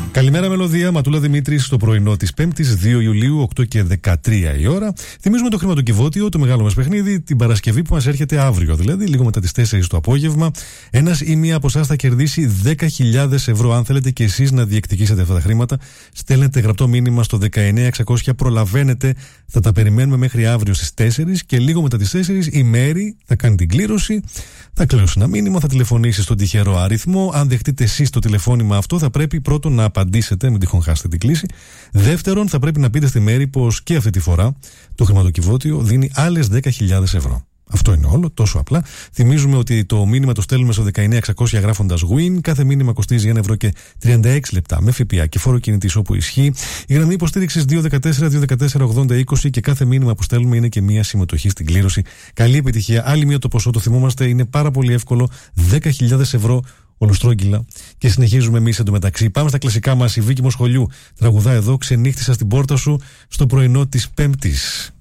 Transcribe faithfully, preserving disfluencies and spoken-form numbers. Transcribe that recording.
Καλημέρα, Μελωδία. Ματούλα Δημήτρη στο πρωινό της Πέμπτης, δύο Ιουλίου, οκτώ και δεκατρία η ώρα. Θυμίζουμε το χρηματοκιβώτιο, το μεγάλο μας παιχνίδι, την Παρασκευή που μας έρχεται αύριο, δηλαδή λίγο μετά τις τέσσερις το απόγευμα. Ένας ή μία από εσάς θα κερδίσει δέκα χιλιάδες ευρώ. Αν θέλετε και εσείς να διεκδικήσετε αυτά τα χρήματα, στέλνετε γραπτό μήνυμα στο δεκαεννιά εξακόσια. Προλαβαίνετε, θα τα περιμένουμε μέχρι αύριο στις τέσσερις και λίγο μετά τις τέσσερις η Μέρη θα κάνει την κλήρωση. Θα κληρώσει ένα μήνυμα, θα τηλεφωνήσει στον τυχερό αριθμό. Αν δεχτείτε εσείς το τηλεφώνημα αυτό, θα πρέπει πρώτον να απαντήσετε, μην τυχόν χάσετε την κλήση. Δεύτερον, θα πρέπει να πείτε στη Μέρη πως και αυτή τη φορά το χρηματοκιβώτιο δίνει άλλες δέκα χιλιάδες ευρώ. Αυτό είναι όλο, τόσο απλά. Θυμίζουμε ότι το μήνυμα το στέλνουμε στο δεκαεννιά εξακόσια γράφοντας Win. Κάθε μήνυμα κοστίζει ένα ευρώ και τριάντα έξι λεπτά με ΦΠΑ και φόρο κινητής όπου ισχύει. Η γραμμή υποστήριξης δύο ένα τέσσερα δύο ένα τέσσερα ογδόντα είκοσι και κάθε μήνυμα που στέλνουμε είναι και μία συμμετοχή στην κλήρωση. Καλή επιτυχία. Άλλη μία το ποσό, το θυμόμαστε, είναι πάρα πολύ εύκολο. δέκα χιλιάδες ευρώ ολοστρόγγυλα. Και συνεχίζουμε εμείς εντωμεταξύ. Πάμε στα κλασικά μας. Η Βίκη Μοσχολιού τραγουδά εδώ, ξενύχτησα στην πόρτα σου, στο πρωινό της Πέμπτης.